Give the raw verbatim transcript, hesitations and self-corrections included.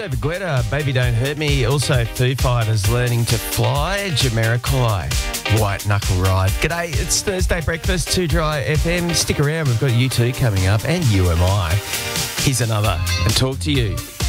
David Guetta, Baby Don't Hurt Me. Also, Foo Fighters, Learning to Fly. Jamiroquai, White Knuckle Ride. G'day, it's Thursday Breakfast, two Dry F M. Stick around, we've got U two coming up and U M I. Here's another, and talk to you.